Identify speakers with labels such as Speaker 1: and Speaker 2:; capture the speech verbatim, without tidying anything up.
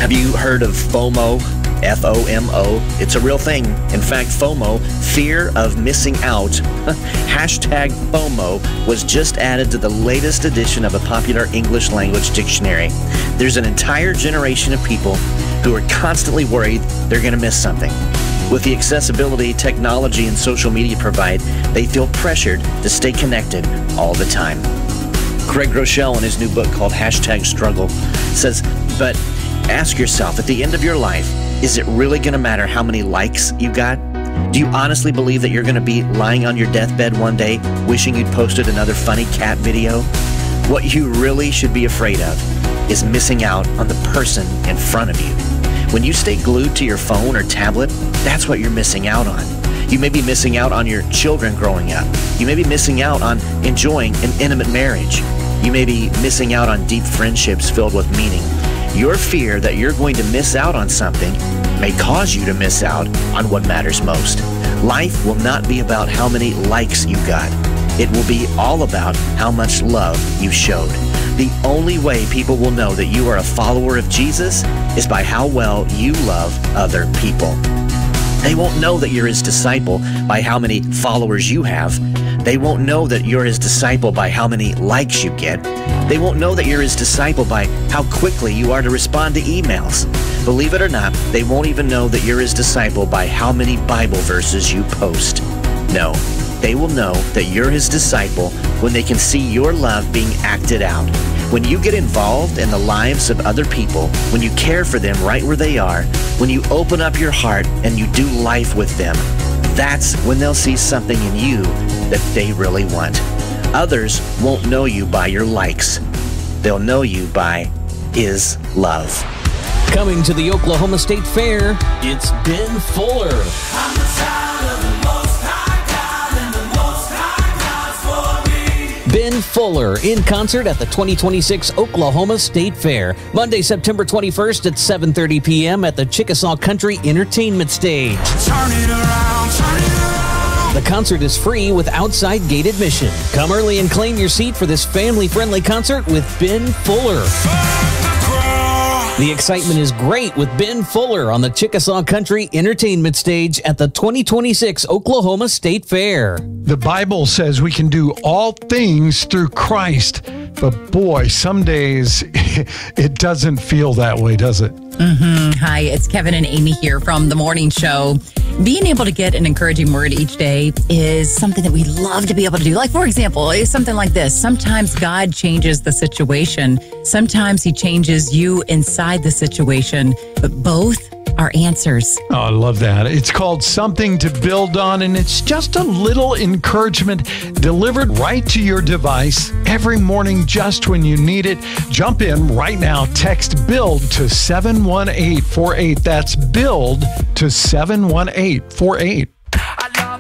Speaker 1: Have you heard of FOMO? F O M O. It's a real thing. In fact, FOMO, fear of missing out, hashtag FOMO, was just added to the latest edition of a popular English language dictionary. There's an entire generation of people who are constantly worried they're going to miss something. With the accessibility technology and social media provide, they feel pressured to stay connected all the time. Craig Groeschel, in his new book called Hashtag Struggle, says, but ask yourself, at the end of your life, is it really going to matter how many likes you got? Do you honestly believe that you're going to be lying on your deathbed one day wishing you'd posted another funny cat video? What you really should be afraid of is missing out on the person in front of you. When you stay glued to your phone or tablet, that's what you're missing out on. You may be missing out on your children growing up. You may be missing out on enjoying an intimate marriage. You may be missing out on deep friendships filled with meaning. Your fear that you're going to miss out on something may cause you to miss out on what matters most. Life will not be about how many likes you got. It will be all about how much love you showed. The only way people will know that you are a follower of Jesus is by how well you love other people. They won't know that you're his disciple by how many followers you have. They won't know that you're his disciple by how many likes you get. They won't know that you're his disciple by how quickly you are to respond to emails. Believe it or not, they won't even know that you're his disciple by how many Bible verses you post. No, they will know that you're his disciple when they can see your love being acted out. When you get involved in the lives of other people, when you care for them right where they are, when you open up your heart and you do life with them, that's when they'll see something in you that they really want. Others won't know you by your likes. They'll know you by his love.
Speaker 2: Coming to the Oklahoma State Fair, it's Ben Fuller.
Speaker 3: I'm the child of the Most High God, and the Most High God's for me.
Speaker 2: Ben Fuller in concert at the twenty twenty-six Oklahoma State Fair, Monday, September twenty-first at seven thirty p.m. at the Chickasaw Country Entertainment Stage.
Speaker 3: Turn it around, turn it around.
Speaker 2: The concert is free with outside gate admission. Come early and claim your seat for this family-friendly concert with Ben Fuller. The excitement is great with Ben Fuller on the Chickasaw Country Entertainment Stage at the twenty twenty-six Oklahoma State Fair.
Speaker 4: The Bible says we can do all things through Christ, but boy, some days it doesn't feel that way, does it?
Speaker 5: Mm-hmm. Hi, it's Kevin and Amy here from The Morning Show. Being able to get an encouraging word each day is something that we love to be able to do. Like, for example, it's something like this. Sometimes God changes the situation. Sometimes he changes you inside the situation, but both are answers.
Speaker 4: Oh, I love that. It's called Something to Build On, and it's just a little encouragement delivered right to your device every morning just when you need it. Jump in right now. Text BUILD to seven one eight four eight. That's BUILD to seven one eight four eight.